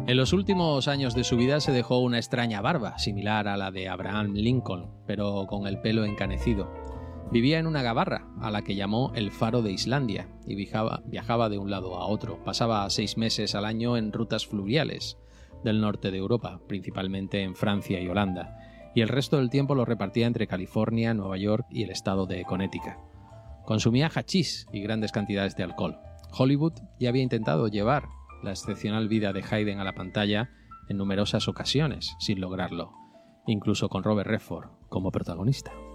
En los últimos años de su vida se dejó una extraña barba, similar a la de Abraham Lincoln, pero con el pelo encanecido. Vivía en una gabarra, a la que llamó el Faro de Islandia, y viajaba de un lado a otro. Pasaba 6 meses al año en rutas fluviales del norte de Europa, principalmente en Francia y Holanda, y el resto del tiempo lo repartía entre California, Nueva York y el estado de Connecticut. Consumía hachís y grandes cantidades de alcohol. Hollywood ya había intentado llevar la excepcional vida de Hayden a la pantalla en numerosas ocasiones, sin lograrlo, incluso con Robert Redford como protagonista.